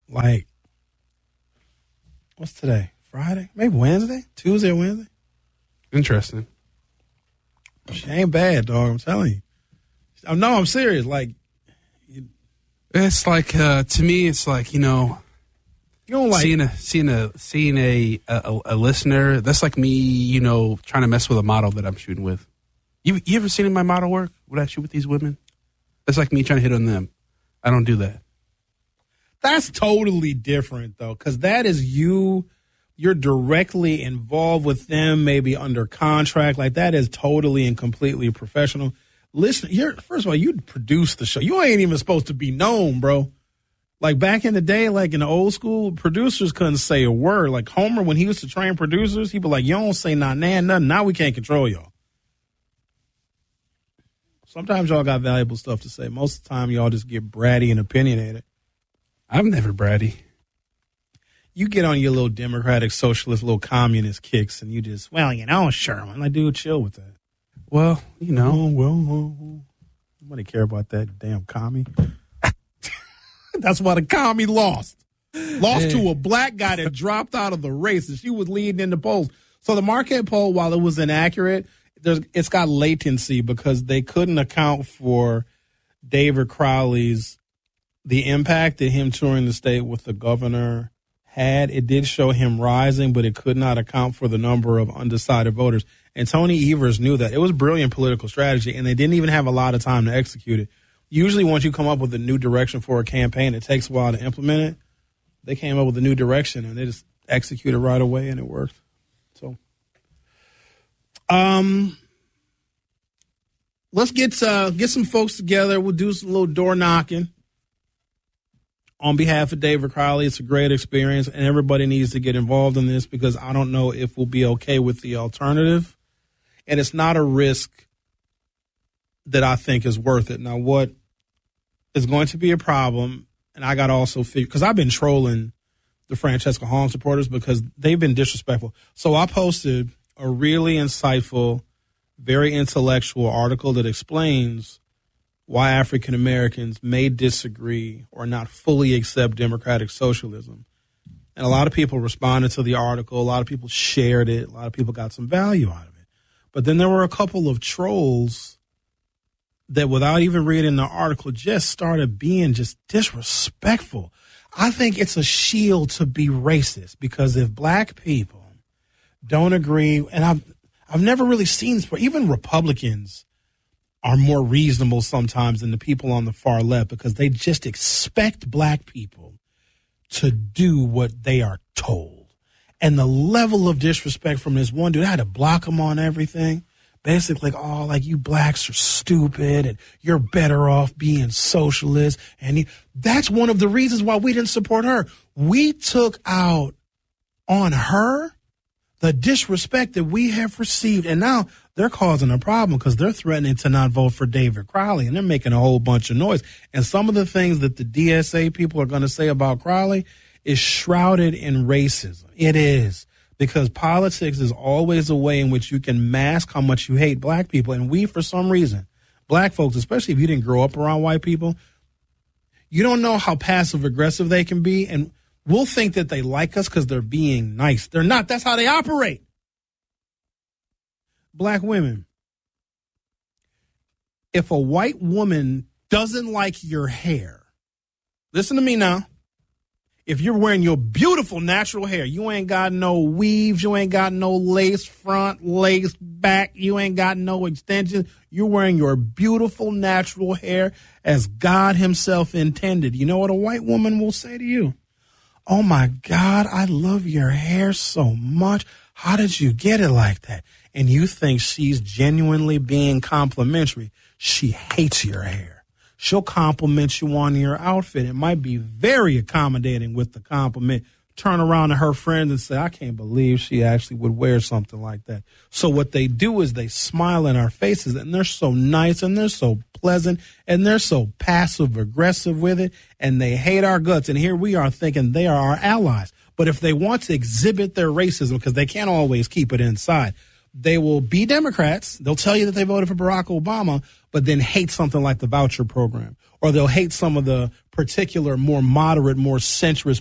Like, what's today? Friday? Maybe Wednesday? Tuesday or Wednesday? Interesting. She ain't bad, dog. I'm telling you. No, I'm serious. Like, it's like to me, it's like, you don't like seeing a listener. That's like me, trying to mess with a model that I'm shooting with. You ever seen my model work? Would I shoot with these women? That's like me trying to hit on them. I don't do that. That's totally different, though, because that is you. You're directly involved with them, maybe under contract. Like, that is totally and completely professional. Listen, first of all, you produce the show. You ain't even supposed to be known, bro. Like, back in the day, like in the old school, producers couldn't say a word. Like Homer, when he used to train producers, he'd be like, you don't say nothing. Now we can't control y'all. Sometimes y'all got valuable stuff to say. Most of the time, y'all just get bratty and opinionated. I'm never bratty. You get on your little democratic, socialist, little communist kicks, and you just, Sherman. Like, dude, chill with that. Well, nobody care about that damn commie. That's why the commie lost. To a black guy that dropped out of the race, and she was leading in the polls. So the Marquette poll, while it was inaccurate, it's got latency because they couldn't account for David Crowley's, the impact that him touring the state with the governor had. It did show him rising, but it could not account for the number of undecided voters. And Tony Evers knew that. It was brilliant political strategy, and they didn't even have a lot of time to execute it. Usually once you come up with a new direction for a campaign, it takes a while to implement it. They came up with a new direction, and they just executed right away, and it worked. So, let's get some folks together. We'll do some little door knocking. On behalf of David Crowley, it's a great experience, and everybody needs to get involved in this because I don't know if we'll be okay with the alternative. And it's not a risk that I think is worth it. Now, what is going to be a problem, and I got to also figure, because I've been trolling the Francesca Holmes supporters because they've been disrespectful. So I posted a really insightful, very intellectual article that explains why African Americans may disagree or not fully accept democratic socialism. And a lot of people responded to the article. A lot of people shared it. A lot of people got some value out of it. But then there were a couple of trolls that, without even reading the article, just started being just disrespectful. I think it's a shield to be racist because if black people don't agree, and I've never really seen this, but even Republicans are more reasonable sometimes than the people on the far left because they just expect black people to do what they are told. And the level of disrespect from this one dude, I had to block him on everything. Basically, like you blacks are stupid and you're better off being socialist. And that's one of the reasons why we didn't support her. We took out on her the disrespect that we have received. And now they're causing a problem because they're threatening to not vote for David Crowley, and they're making a whole bunch of noise. And some of the things that the DSA people are going to say about Crowley is shrouded in racism. It is, because politics is always a way in which you can mask how much you hate black people. And we, for some reason, black folks, especially if you didn't grow up around white people, you don't know how passive aggressive they can be. And we'll think that they like us because they're being nice. They're not. That's how they operate. Black women, if a white woman doesn't like your hair, listen to me now. If you're wearing your beautiful natural hair, you ain't got no weaves, you ain't got no lace front, lace back, you ain't got no extensions. You're wearing your beautiful natural hair as God himself intended. You know what a white woman will say to you? Oh, my God, I love your hair so much. How did you get it like that? And you think she's genuinely being complimentary. She hates your hair. She'll compliment you on your outfit. It might be very accommodating with the compliment. Turn around to her friends and say, I can't believe she actually would wear something like that. So what they do is they smile in our faces, and they're so nice, and they're so pleasant, and they're so passive aggressive with it, and they hate our guts. And here we are thinking they are our allies. But if they want to exhibit their racism, because they can't always keep it inside, they will be Democrats. They'll tell you that they voted for Barack Obama, but then hate something like the voucher program. Or they'll hate some of the particular, more moderate, more centrist